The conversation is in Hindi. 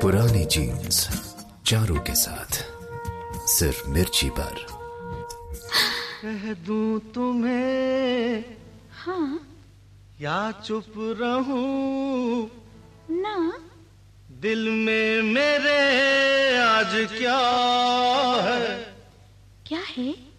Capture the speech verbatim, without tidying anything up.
पुरानी जीन्स चारों के साथ सिर्फ मिर्ची पर। कह दूं तुम्हें हाँ या चुप रहूं ना, दिल में मेरे आज क्या है? क्या है?